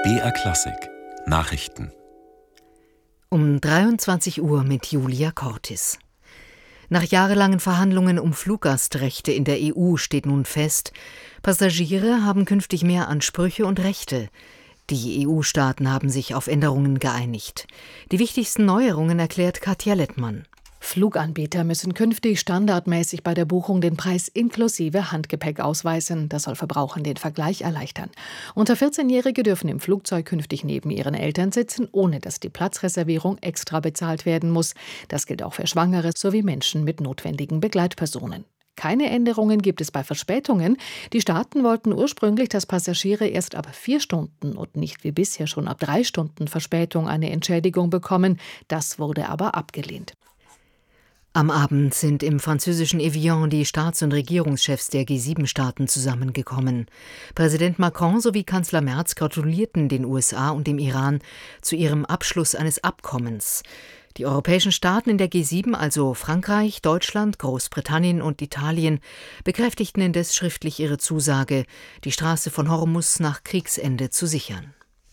BR Klassik Nachrichten Um 23 Uhr mit Julia Cortis. Nach jahrelangen Verhandlungen um Fluggastrechte in der EU steht nun fest, Passagiere haben künftig mehr Ansprüche und Rechte. Die EU-Staaten haben sich auf Änderungen geeinigt. Die wichtigsten Neuerungen erklärt Katja Lettmann. Fluganbieter müssen künftig standardmäßig bei der Buchung den Preis inklusive Handgepäck ausweisen. Das soll Verbrauchern den Vergleich erleichtern. Unter 14-Jährige dürfen im Flugzeug künftig neben ihren Eltern sitzen, ohne dass die Platzreservierung extra bezahlt werden muss. Das gilt auch für Schwangere sowie Menschen mit notwendigen Begleitpersonen. Keine Änderungen gibt es bei Verspätungen. Die Staaten wollten ursprünglich, dass Passagiere erst ab 4 Stunden und nicht wie bisher schon ab 3 Stunden Verspätung eine Entschädigung bekommen. Das wurde aber abgelehnt. Am Abend sind im französischen Evian die Staats- und Regierungschefs der G7-Staaten zusammengekommen. Präsident Macron sowie Kanzler Merz gratulierten den USA und dem Iran zu ihrem Abschluss eines Abkommens. Die europäischen Staaten in der G7, also Frankreich, Deutschland, Großbritannien und Italien, bekräftigten indes schriftlich ihre Zusage, die Straße von Hormuz nach Kriegsende zu sichern.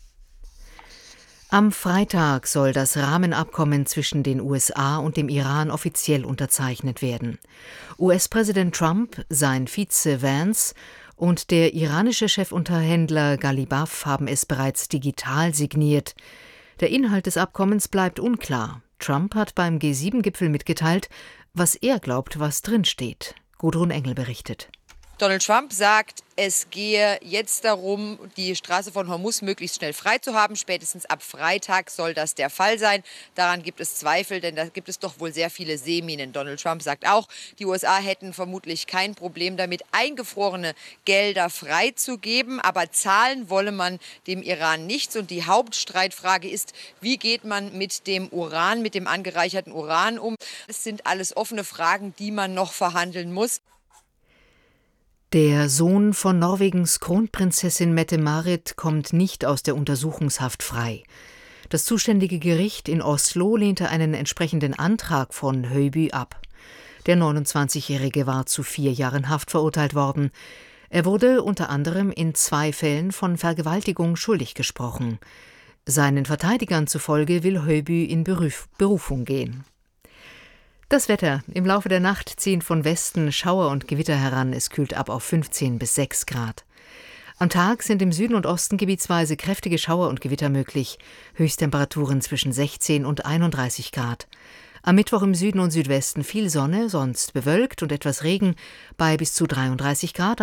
Am Freitag soll das Rahmenabkommen zwischen den USA und dem Iran offiziell unterzeichnet werden. US-Präsident Trump, sein Vize Vance und der iranische Chefunterhändler Ghalibaf haben es bereits digital signiert. Der Inhalt des Abkommens bleibt unklar. Trump hat beim G7-Gipfel mitgeteilt, was er glaubt, was drinsteht. Gudrun Engel berichtet. Donald Trump sagt, es gehe jetzt darum, die Straße von Hormuz möglichst schnell frei zu haben. Spätestens ab Freitag soll das der Fall sein. Daran gibt es Zweifel, denn da gibt es doch wohl sehr viele Seeminen. Donald Trump sagt auch, die USA hätten vermutlich kein Problem damit, eingefrorene Gelder freizugeben. Aber zahlen wolle man dem Iran nichts. Und die Hauptstreitfrage ist, wie geht man mit dem Uran, mit dem angereicherten Uran um? Es sind alles offene Fragen, die man noch verhandeln muss. Der Sohn von Norwegens Kronprinzessin Mette-Marit kommt nicht aus der Untersuchungshaft frei. Das zuständige Gericht in Oslo lehnte einen entsprechenden Antrag von Høiby ab. Der 29-Jährige war zu 4 Jahren Haft verurteilt worden. Er wurde unter anderem in 2 Fällen von Vergewaltigung schuldig gesprochen. Seinen Verteidigern zufolge will Høiby in Berufung gehen. Das Wetter. Im Laufe der Nacht ziehen von Westen Schauer und Gewitter heran. Es kühlt ab auf 15 bis 6 Grad. Am Tag sind im Süden und Osten gebietsweise kräftige Schauer und Gewitter möglich. Höchsttemperaturen zwischen 16 und 31 Grad. Am Mittwoch im Süden und Südwesten viel Sonne, sonst bewölkt und etwas Regen bei bis zu 33 Grad.